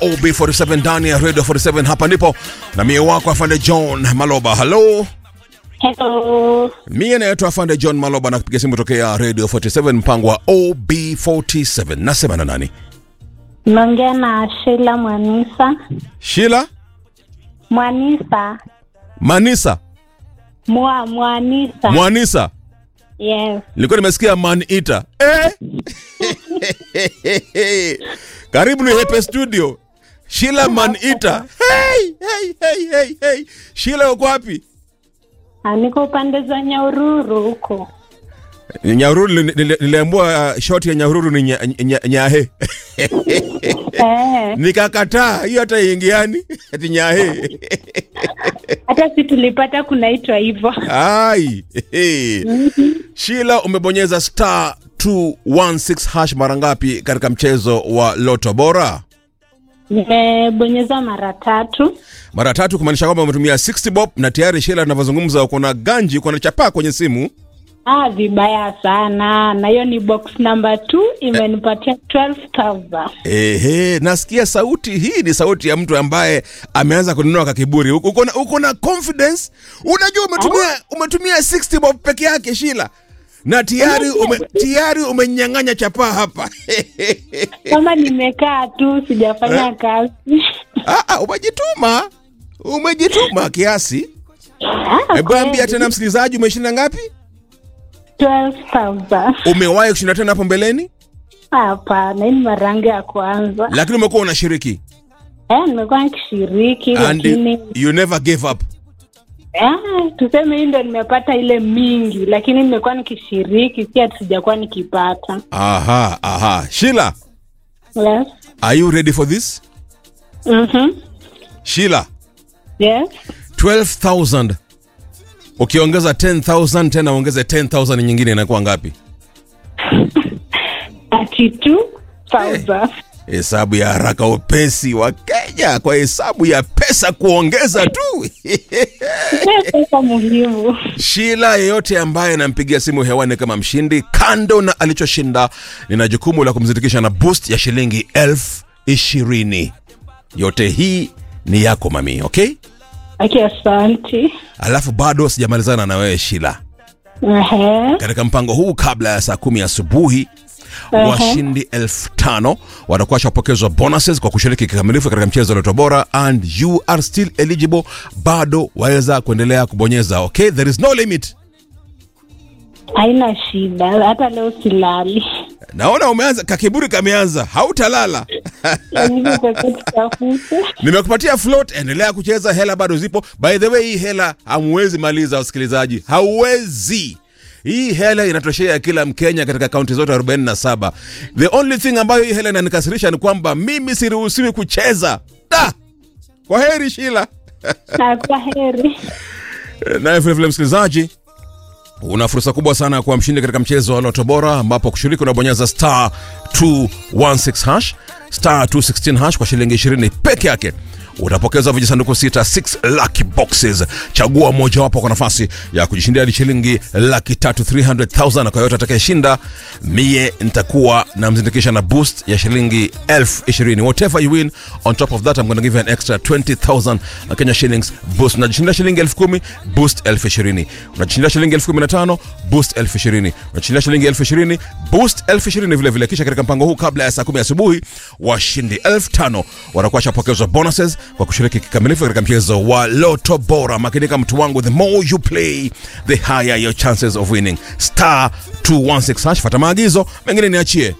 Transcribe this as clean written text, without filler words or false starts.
OB47 ndani ya Radio 47. Hapa ndipo na mie wako Afande John Maloba. Hello. Hello. Mie naitwa Afande John Maloba na kupiga simu tokea Radio 47 mpango wa OB47. Nasema na nani? Naongea na Sheila Mwanisa. Sheila? Mwanisa. Manisa? Mwanisa. Mwanisa? Yes. Nilikuwa nimesikia man eater. Karibu ni Hepe Studio. Sheila man eater. Hey. Sheila uko wapi? Niko upande za Nyahururu huko. Nyahururu niliambiwa short ya Nyahururu ni nyahe. Nikakataa, hiyo hata ingiani. Ati nyahe. Hata si tulipata kunaitwa hivyo. Ai. Sheila, umebonyeza star 216 hash mara ngapi katika mchezo wa Loto Bora? Nimebonyeza mara 3. Mara 3 kumaanisha kwamba umetumia 60 bob na tayari Sheila tunavyozungumza uko na ganji, uko na chapa kwenye simu. Vibaya sana. Na hiyo ni box number 2 imenipatia 12,000. Nasikia sauti hii ni sauti ya mtu ambaye ameanza kununua kwa kiburi. Uko na confidence. Unajua umetumia 60 bob peke yake Sheila. Na tayari umenyang'anya chapa hapa. Kama nimekaa tu sijafanya kazi. Umejituma kiasi. Hebu ambia tena msikilizaji, umeshinda ngapi? 12,000. Umewahi kushinda tena hapo mbeleni? Hapana, ni mara yangu ya kwanza. Lakini umekuwa unashiriki? Nimekuwa nikishiriki lakini you never gave up. Tuseme hii ndio nimepata ile mingi, lakini nimekuwa nikishiriki, si ati sijakuwa nikipata. Aha. Sheila. Yes. Are you ready for this? Sheila. Yes. 12,000. Ukiongeza 10,000 tena ongeze 10,000 nyingine inakuwa ngapi? 32,000. Hesabu ya haraka upesi wa Kenya kwa hesabu ya pesa kuongeza tu. Pesa muhimu. Sheila, yeyote ambaye anampigia simu hewani kama mshindi, kando na alichoshinda, nina jukumu la kumzindikisha na boost ya shilingi 20,000. Yote hii ni yako mami, okay? Okay, asante. Alafu bado sijamalizana na wewe Sheila. Katika mpango huu kabla ya saa 10 asubuhi, washindi 5,000 watakuwa shapokezwa bonuses kwa kushiriki kikamilifu katika mchezo wa Loto Bora, and you are still eligible. Bado waweza kuendelea kubonyeza, okay? There is no limit. Haina shida, hata leo silali. Naona umeanza kakiburi kameanza, hautalala. Nimekupatia float, endelea kucheza, hela bado zipo. By the way, hii hela hamwezi maliza wasikilizaji, hauwezi. Hii hela inatoshea kila Mkenya katika kaunti zote 47. The only thing ambayo hii hela inanikasirisha ni kwamba mimi siruhusiwi kucheza. Kwa heri Sheila. Kwa heri. Na vile msikilizaji, una fursa kubwa sana kuwa mshindi katika mchezo wa Loto Bora, ambapo kushiriki unabonyeza star 216 hash, star 216 hash kwa shilingi 20 peke yake. Utapokeza vijisanduku 6 lucky boxes. Chagua moja wapo kwa nafasi ya kujishindia hadi shilingi 300,000, na kwa yote atakayeshinda mie nitakuwa na mzindikisha na boost ya shilingi 20,000. Whatever you win, on top of that I'm going to give you an extra 20,000 Kenya shillings boost. Unajishindia shilingi 10,000, boost 20,000. Unajishindia shilingi 15,000, boost 20,000. Unajishindia shilingi 20,000, boost 20,000 vile vile. Kisha katika mpango huu kabla ya saa 10 asubuhi, washindi 5,000 watakuwa shapokezwa bonuses kwa kushiriki kikamilifu katika mchezo wa Loto Bora. Makinika mtu wangu, the more you play, the higher your chances of winning. Star 216 hash, fuata maagizo, mengine niachie.